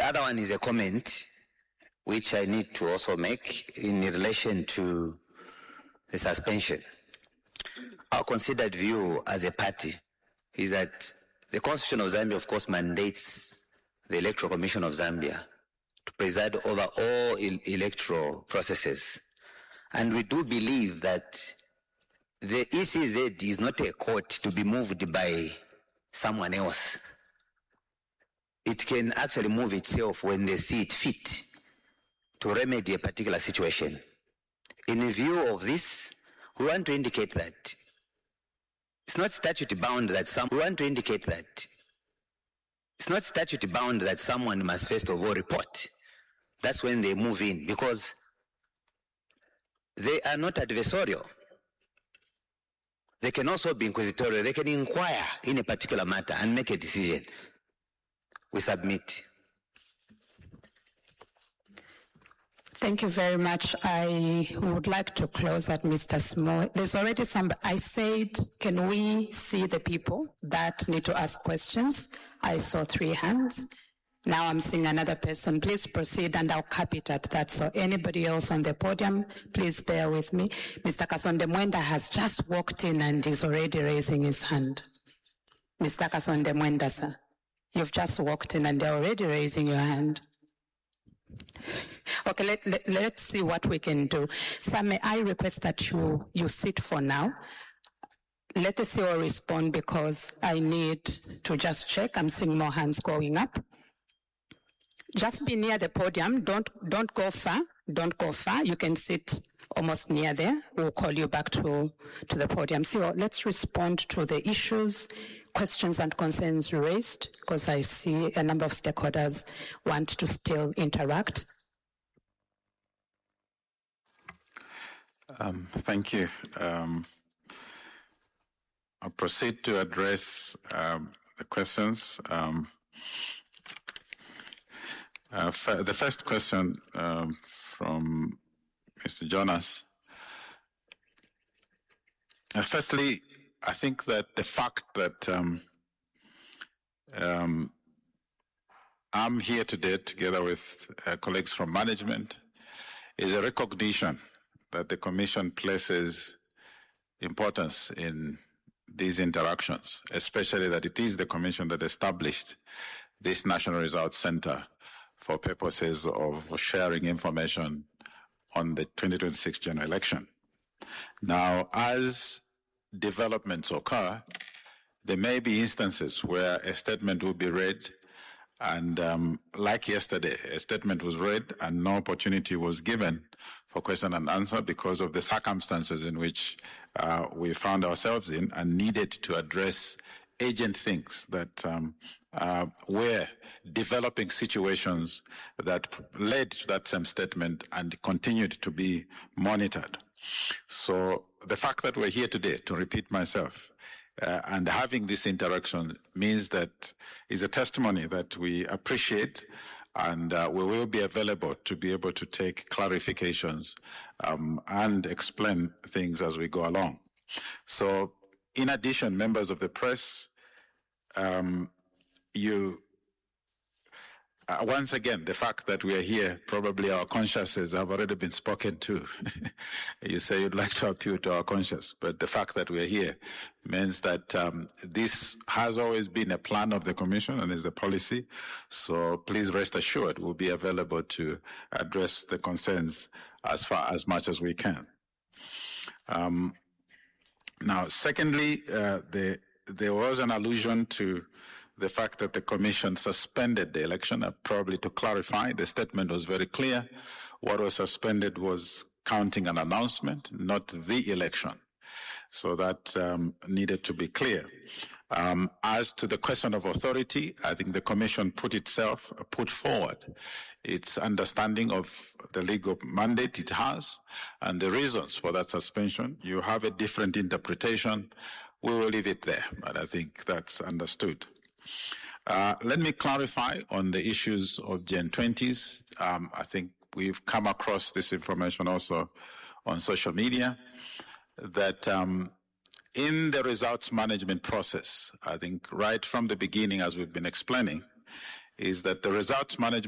other one is a comment which I need to also make in relation to the suspension. Our considered view as a party is that the Constitution of Zambia, of course, mandates the Electoral Commission of Zambia to preside over all electoral processes. And we do believe that the ECZ is not a court to be moved by someone else. It can actually move itself when they see it fit to remedy a particular situation. In view of this, we want to indicate that it's not statute bound that someone must first of all report. That's when they move in, because they are not adversarial. They can also be inquisitorial. They can inquire in a particular matter and make a decision. We submit. Thank you very much. I would like to close at Mr. Small. There's already I said, can we see the people that need to ask questions? I saw 3 hands. Now I'm seeing another person. Please proceed, and I'll cap it at that. So anybody else on the podium, please bear with me. Mr. Kasonde Mwenda has just walked in and is already raising his hand. Mr. Kasonde Mwenda, sir, you've just walked in and they're already raising your hand. Okay, let's see what we can do. Sir, may I request that you sit for now? Let us see or respond, because I need to just check. I'm seeing more hands going up. Just be near the podium. Don't go far. Don't go far. You can sit almost near there. We'll call you back to the podium. So let's respond to the issues, questions and concerns raised, because I see a number of stakeholders want to still interact. Thank you. I'll proceed to address the questions. The first question from Mr. Jonas. Firstly, I think that the fact that I'm here today together with colleagues from management is a recognition that the Commission places importance in these interactions, especially that it is the Commission that established this National Results Center for purposes of sharing information on the 2026 general election. Now, as developments occur, there may be instances where a statement will be read and like yesterday, a statement was read and no opportunity was given for question and answer because of the circumstances in which we found ourselves in and needed to address urgent things that were developing situations that led to that same statement and continued to be monitored. So the fact that we're here today, to repeat myself, and having this interaction means that is a testimony that we appreciate, and we will be available to be able to take clarifications and explain things as we go along. So in addition, members of the press, once again, the fact that we are here, probably our consciences have already been spoken to. You say you'd like to appeal to our conscience, but the fact that we are here means that this has always been a plan of the Commission and is the policy. So please rest assured we'll be available to address the concerns as much as we can. Now, secondly, there was an allusion to the fact that the Commission suspended the election. Probably to clarify, the statement was very clear. What was suspended was counting an announcement, not the election. So that needed to be clear. As to the question of authority, I think the Commission put forward its understanding of the legal mandate it has and the reasons for that suspension. You have a different interpretation. We will leave it there, but I think that's understood. Let me clarify on the issues of Gen 20s. I think we've come across this information also on social media, that in the results management process, I think right from the beginning, as we've been explaining, is that the results management